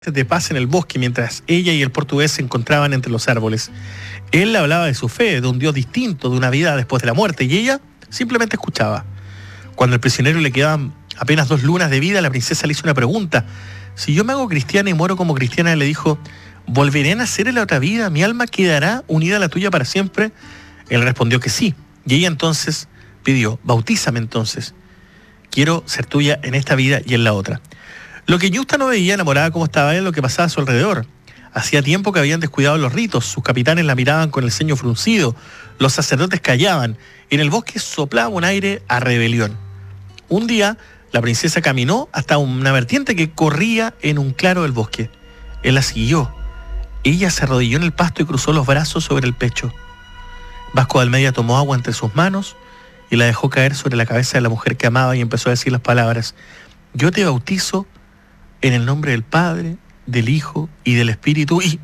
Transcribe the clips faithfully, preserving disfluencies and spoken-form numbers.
de paz en el bosque mientras ella y el portugués se encontraban entre los árboles. Él le hablaba de su fe, de un Dios distinto, de una vida después de la muerte, y ella simplemente escuchaba. Cuando al prisionero le quedaban apenas dos lunas de vida, la princesa le hizo una pregunta. Si yo me hago cristiana y muero como cristiana, le dijo, ¿volveré a nacer en la otra vida? ¿Mi alma quedará unida a la tuya para siempre? Él respondió que sí, y ella entonces pidió, bautízame entonces. Quiero ser tuya en esta vida y en la otra. Lo que Ñusta no veía, enamorada como estaba él, lo que pasaba a su alrededor. Hacía tiempo que habían descuidado los ritos, sus capitanes la miraban con el ceño fruncido, los sacerdotes callaban, en el bosque soplaba un aire a rebelión. Un día, la princesa caminó hasta una vertiente que corría en un claro del bosque. Él la siguió. Ella se arrodilló en el pasto y cruzó los brazos sobre el pecho. Vasco de Almeida tomó agua entre sus manos y la dejó caer sobre la cabeza de la mujer que amaba y empezó a decir las palabras, yo te bautizo en el nombre del Padre, del Hijo y del Espíritu, y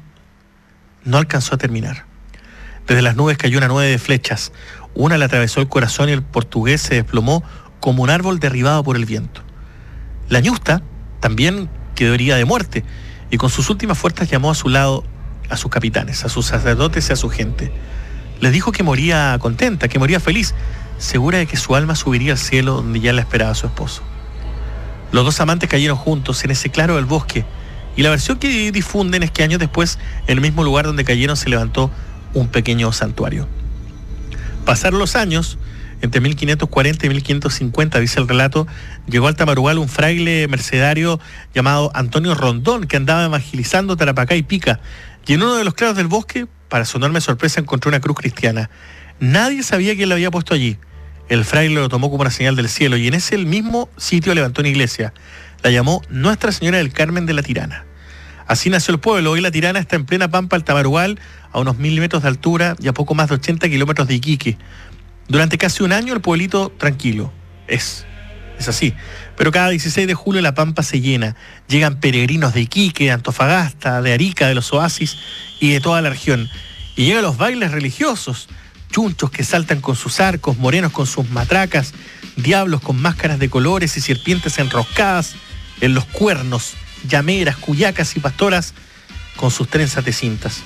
no alcanzó a terminar. Desde las nubes cayó una nube de flechas. Una le atravesó el corazón y el portugués se desplomó como un árbol derribado por el viento. La Ñusta también quedó herida de muerte y con sus últimas fuerzas llamó a su lado a sus capitanes, a sus sacerdotes y a su gente. Les dijo que moría contenta, que moría feliz, segura de que su alma subiría al cielo donde ya la esperaba su esposo. Los dos amantes cayeron juntos en ese claro del bosque y la versión que difunden es que años después, en el mismo lugar donde cayeron, se levantó un pequeño santuario. Pasaron los años, entre mil quinientos cuarenta y mil quinientos cincuenta, dice el relato, llegó al Tamarugal un fraile mercedario llamado Antonio Rondón que andaba evangelizando Tarapacá y Pica, y en uno de los claros del bosque, para su enorme sorpresa, encontró una cruz cristiana. Nadie sabía quién la había puesto allí. El fraile lo tomó como una señal del cielo y en ese mismo sitio levantó una iglesia. La llamó Nuestra Señora del Carmen de la Tirana. Así nació el pueblo. Hoy la Tirana está en plena pampa del Tamarugal, a unos mil metros de altura y a poco más de ochenta kilómetros de Iquique. Durante casi un año el pueblito tranquilo. Es, es así. Pero cada dieciséis de julio la pampa se llena. Llegan peregrinos de Iquique, de Antofagasta, de Arica, de los oasis y de toda la región. Y llegan los bailes religiosos. Chunchos que saltan con sus arcos, morenos con sus matracas, diablos con máscaras de colores y serpientes enroscadas en los cuernos, llameras, cuyacas y pastoras con sus trenzas de cintas.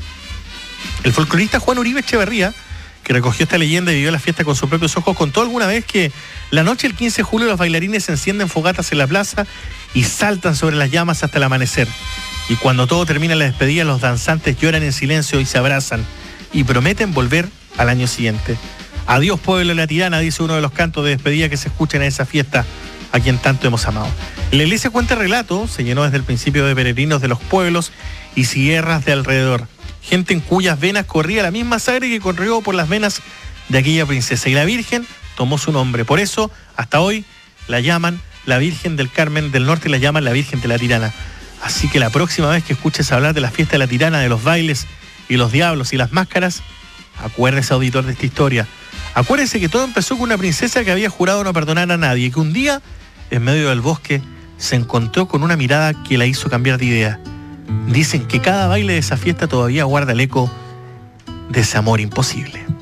El folclorista Juan Uribe Echeverría, que recogió esta leyenda y vivió la fiesta con sus propios ojos, contó alguna vez que la noche del quince de julio los bailarines encienden fogatas en la plaza y saltan sobre las llamas hasta el amanecer. Y cuando todo termina la despedida, los danzantes lloran en silencio y se abrazan y prometen volver al año siguiente. Adiós pueblo de la Tirana, dice uno de los cantos de despedida que se escuchan en esa fiesta a quien tanto hemos amado. La iglesia cuenta el relato, se llenó desde el principio de peregrinos de los pueblos y sierras de alrededor, gente en cuyas venas corría la misma sangre que corrió por las venas de aquella princesa, y la Virgen tomó su nombre. Por eso, hasta hoy, la llaman la Virgen del Carmen del Norte y la llaman la Virgen de la Tirana. Así que la próxima vez que escuches hablar de la fiesta de la Tirana, de los bailes y los diablos y las máscaras, acuérdese, auditor, de esta historia. Acuérdese que todo empezó con una princesa que había jurado no perdonar a nadie y que un día, en medio del bosque, se encontró con una mirada que la hizo cambiar de idea. Dicen que cada baile de esa fiesta todavía guarda el eco de ese amor imposible.